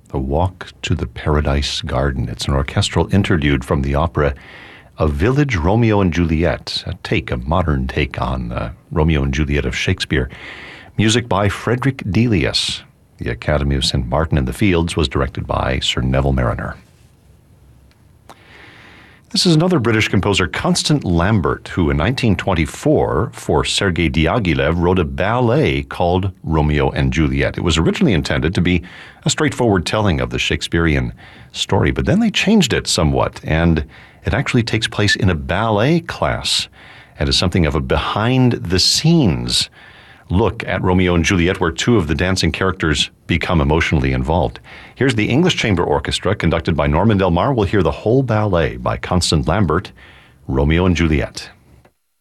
The Walk to the Paradise Garden. It's an orchestral interlude from the opera A Village Romeo and Juliet, a modern take on Romeo and Juliet of Shakespeare. Music by Frederick Delius. The Academy of St. Martin in the Fields was directed by Sir Neville Marriner. This is another British composer, Constant Lambert, who in 1924, for Sergei Diaghilev, wrote a ballet called Romeo and Juliet. It was originally intended to be a straightforward telling of the Shakespearean story, but then they changed it somewhat, and it actually takes place in a ballet class and is something of a behind-the-scenes look at Romeo and Juliet, where two of the dancing characters become emotionally involved. Here's the English Chamber Orchestra, conducted by Norman Del Mar. We'll hear the whole ballet by Constant Lambert, Romeo and Juliet.